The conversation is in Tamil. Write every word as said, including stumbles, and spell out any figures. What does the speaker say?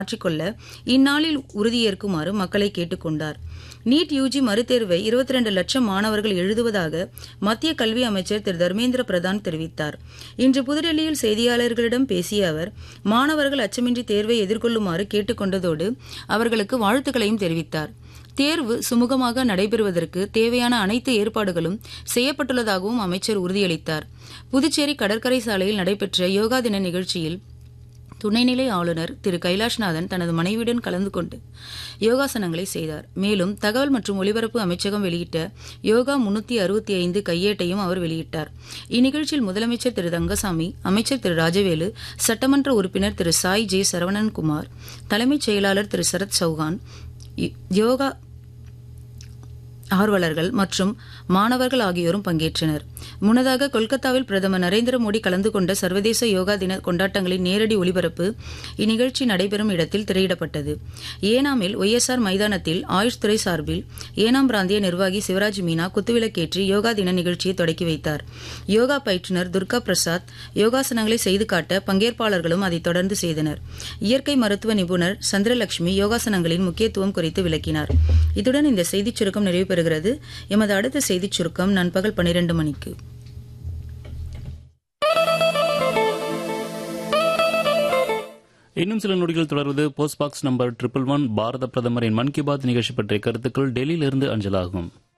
மாற்றிக்கொள்ள இந்நாளில் உறுதியேற்குமாறு மக்களை கேட்டுக்கொண்டார். நீட் யூஜி மறுதேர்வை இருபத்தி இரண்டு லட்சம் மாணவர்கள் எழுதுவதாக மத்திய கல்வி அமைச்சர் திரு தர்மேந்திர பிரதான் தெரிவித்தார். இன்று புதுடெல்லியில் செய்தியாளர்களிடம் பேசிய அவர், மாணவர்கள் அச்சமின்றி தேர்வை எதிர்கொள்ளுமாறு கேட்டுக்கொண்டதோடு அவர்களுக்கு வாழ்த்துக்களையும் தெரிவித்தார். தேர்வு சுமூகமாக நடைபெறுவதற்கு தேவையான அனைத்து ஏற்பாடுகளும் செய்யப்பட்டுள்ளதாகவும் அமைச்சர் உறுதியளித்தார். புதுச்சேரி கடற்கரை சாலையில் நடைபெற்ற யோகா தின நிகழ்ச்சியில் துணைநிலை ஆளுநர் திரு கைலாஷ்நாதன் தனது மனைவியுடன் கலந்து கொண்டு யோகாசனங்களை செய்தார். மேலும் தகவல் மற்றும் ஒலிபரப்பு அமைச்சகம் வெளியிட்ட யோகா முன்னூத்தி அறுபத்தி ஐந்து கையேட்டையும் அவர் வெளியிட்டார். இந்நிகழ்ச்சியில் முதலமைச்சர் திரு ரங்கசாமி, அமைச்சர் திரு ராஜவேலு, சட்டமன்ற உறுப்பினர் திரு சாய் ஜே சரவணன்குமார், தலைமைச் செயலாளர் திரு சரத் சௌஹான், யோகா ஆர்வலர்கள் மற்றும் மாணவர்கள் ஆகியோரும் பங்கேற்றனர். முன்னதாக கொல்கத்தாவில் பிரதமர் நரேந்திர மோடி கலந்து கொண்ட சர்வதேச யோகா தின கொண்டாட்டங்களின் நேரடி ஒலிபரப்பு இந்நிகழ்ச்சி நடைபெறும் இடத்தில் திரையிடப்பட்டது. ஏனாமில் ஒய் எஸ் ஆர் மைதானத்தில் ஆயுஷ் துறை சார்பில் ஏனாம் பிராந்திய நிர்வாகி சிவராஜ் மீனா குத்துவிளக்கேற்றி யோகா தின நிகழ்ச்சியை தொடக்கி வைத்தார். யோகா பயிற்றுநர் துர்கா பிரசாத் யோகாசனங்களை செய்து காட்ட பங்கேற்பாளர்களும் அதை தொடர்ந்து செய்தனர். இயற்கை மருத்துவ நிபுணர் சந்திரலட்சுமி யோகாசனங்களின் முக்கியத்துவம் குறித்து விளக்கினார். இத்துடன் இந்த செய்திச் சுருக்கம் நிறைவு பெறுகிறது. எமது அடுத்த செய்திச் சுருக்கம் நண்பகல் பனிரெண்டு மணிக்கு. இன்னும் சில நொடிகள் தொடர்வது post box number triple one பாரத பிரதமரின் மன் கி பாத் நிகழ்ச்சி பற்றிய கருத்துக்கள் டெல்லியிலிருந்து அஞ்சலாகும்.